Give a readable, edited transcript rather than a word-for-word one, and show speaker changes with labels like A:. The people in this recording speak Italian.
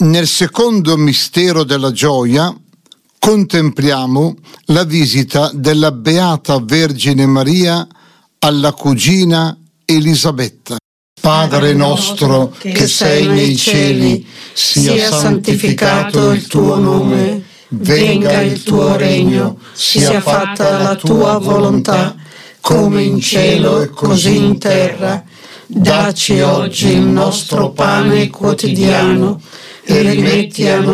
A: Nel secondo mistero della gioia contempliamo la visita della Beata Vergine Maria alla cugina Elisabetta. Padre nostro che sei nei cieli, sia santificato il tuo nome, venga il tuo regno, sia fatta la tua volontà, come in cielo e così in terra. Dacci oggi il nostro pane quotidiano e rimetti a noi